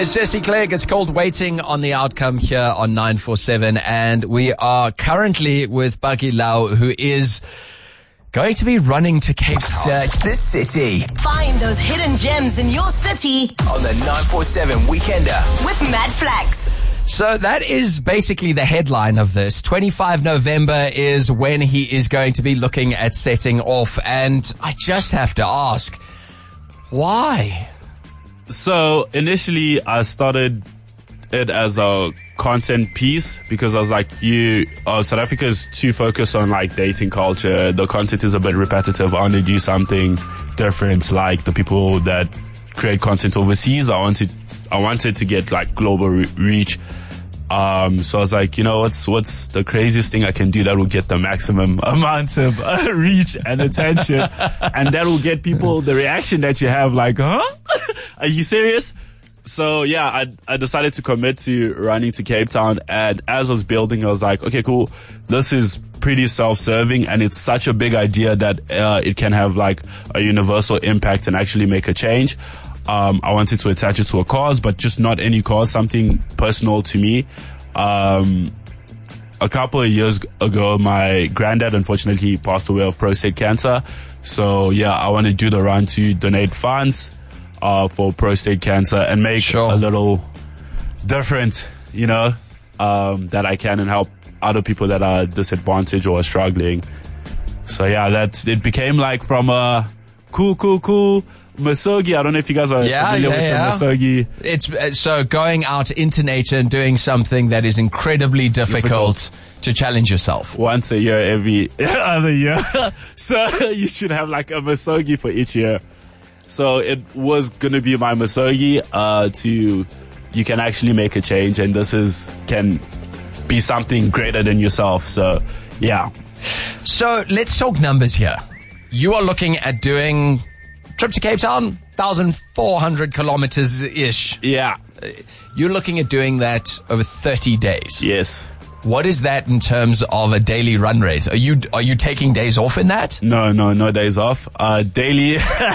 It's Jesse Clegg. It's called Waiting on the Outcome here on 947. And we are currently with Buggy Lau, who is going to be running to Cape Town. Search the city. Find those hidden gems in your city On the 947 Weekender. with Matt Flax. So that is basically the headline of this. 25 November is when he is going to be looking at setting off. And I just have to ask, why? So initially I started it as a content piece because I was like, South Africa is too focused on like dating culture. The content is a bit repetitive. I want to do something different, like the people that create content overseas. I wanted to get like global reach. So I was like, what's the craziest thing I can do that will get the maximum amount of reach and attention, and that will get people the reaction that you have, like, huh? Are you serious? So yeah, I decided to commit to running to Cape Town, and as I was building, I was like, okay, cool. This is pretty self-serving, and it's such a big idea that it can have like a universal impact and actually make a change. I wanted to attach it to a cause, but just not any cause, something personal to me. A couple of years ago, my granddad unfortunately passed away of prostate cancer. So yeah, I want to do the run to donate funds for prostate cancer and make a little difference, that I can and help other people that are disadvantaged or struggling. So yeah, it became like from a cool Masogi. I don't know if you guys are familiar with the Masogi. It's so going out into nature and doing something that is incredibly difficult to challenge yourself. Once a year, every other year. So you should have like a Masogi for each year. So it was going to be my Masogi you can actually make a change, and can be something greater than yourself. So yeah. So let's talk numbers here. You are looking at doing trip to Cape Town, 1,400 kilometers-ish. Yeah. You're looking at doing that over 30 days. Yes. What is that in terms of a daily run rate? Are you taking days off in that? No days off. Daily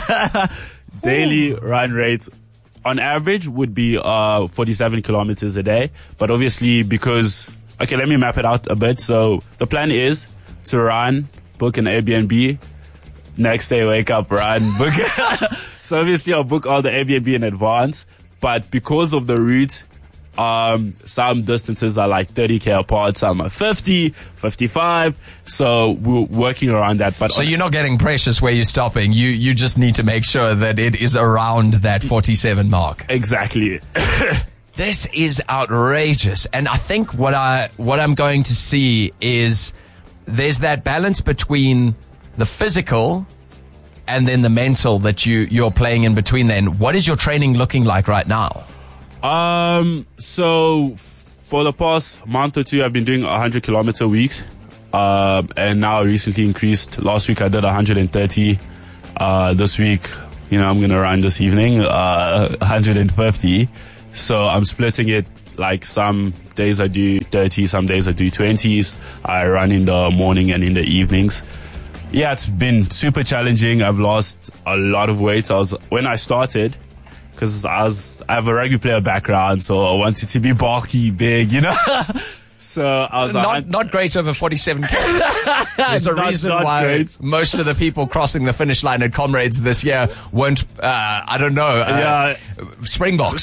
run rates on average would be 47 kilometers a day. But obviously let me map it out a bit. So the plan is to run, book an Airbnb, next day wake up, run, book. So obviously I'll book all the Airbnb in advance, but because of the route, some distances are like 30k apart, some are 50, 55. So we're working around that. But so you're not getting precious where you're stopping. You just need to make sure that it is around that 47 mark. Exactly. This is outrageous. And I think what I'm going to see is there's that balance between the physical and then the mental that you're playing in between then. What is your training looking like right now? So for the past month or two, I've been doing 100 kilometer weeks. And now I recently increased. Last week I did 130. This week, I'm going to run this evening, 150. So I'm splitting it. Like some days I do 30, some days I do 20s. I run in the morning and in the evenings. Yeah, it's been super challenging. I've lost a lot of weight. When I started, because I have a rugby player background, so I wanted to be bulky, big, So I was not great over 47 kilos. There's a reason why great. Most of the people crossing the finish line at Comrades this year weren't, Springboks.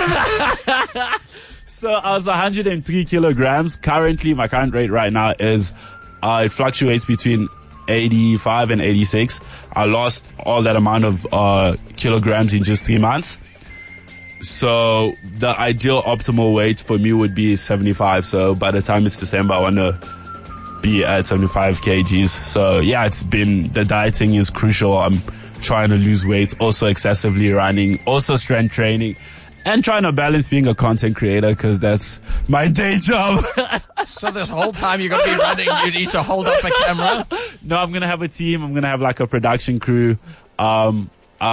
So I was 103 kilograms. Currently, my current weight right now is, it fluctuates between 85 and 86. I lost all that amount of kilograms in just 3 months. So the ideal optimal weight for me would be 75. So by the time it's December, I want to be at 75 kgs. So yeah, the dieting is crucial. I'm trying to lose weight, also excessively running, also strength training, and trying to balance being a content creator because that's my day job. So this whole time you're going to be running, you need to hold up a camera? No, I'm going to have a team. I'm going to have like a production crew. In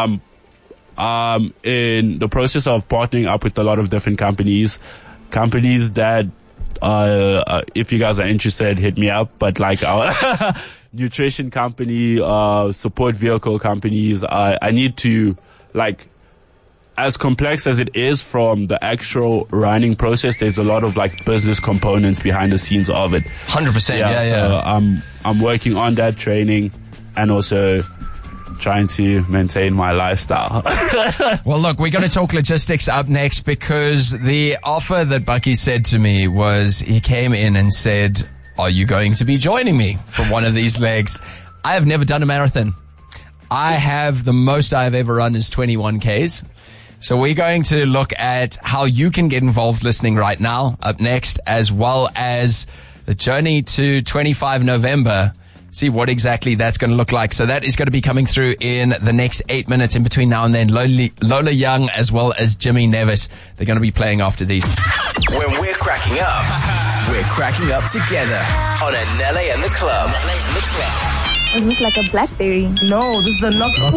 the process of partnering up with a lot of different companies that, if you guys are interested, hit me up. But like our nutrition company, support vehicle companies, I need to like as complex as it is from the actual running process, there's a lot of like business components behind the scenes of it. 100%. Yeah. So I'm working on that training and also trying to maintain my lifestyle. Well, look, we're going to talk logistics up next, because the offer that Bucky said to me was, he came in and said, are you going to be joining me for one of these legs? I have never done a marathon. I have, the most I've ever run is 21 Ks. So we're going to look at how you can get involved listening right now up next, as well as the journey to 25 November. See what exactly that's going to look like. So that is going to be coming through in the next 8 minutes. In between now and then, Lola Young as well as Jimmy Nevis, they're going to be playing after these. When we're cracking up together on Anele and the Club. Is this like a Blackberry? No, this is a Nokia.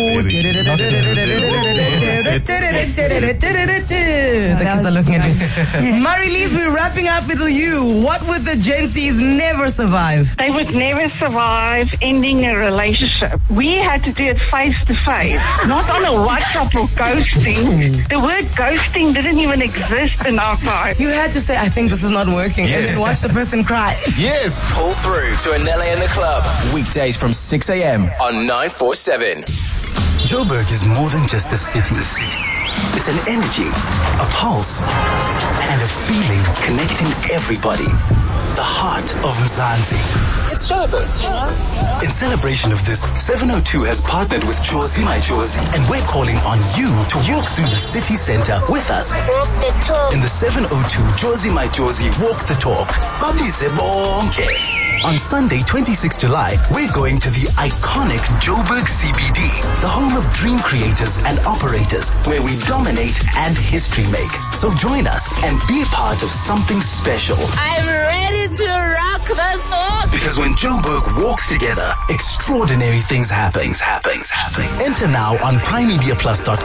The kids are looking at me. Marie-Lise, we're wrapping up with you. What would the Gen Zs never survive? They would never survive ending a relationship. We had to do it face to face, not on a WhatsApp or ghosting. The word ghosting didn't even exist in our time. You had to say, I think this is not working, and then watch the person cry. Yes. Pull through to Anele and the Club. Weekdays from 6 a.m. on 947. Joburg is more than just a city. It's an energy, a pulse, and a feeling connecting everybody. The heart of Mzansi. It's Joburg. In celebration of this, 702 has partnered with Jozi My Jozi, and we're calling on you to walk through the city center with us. Walk the talk. In the 702 Jozi My Jozi Walk the Talk. Babize bonke. On Sunday, 26 July, we're going to the iconic Joburg CBD, the home of dream creators and operators, where we dominate and history make. So join us and be a part of something special. I'm ready to rock this book. Because when Joburg walks together, extraordinary things happen. Enter now on primemediaplus.com.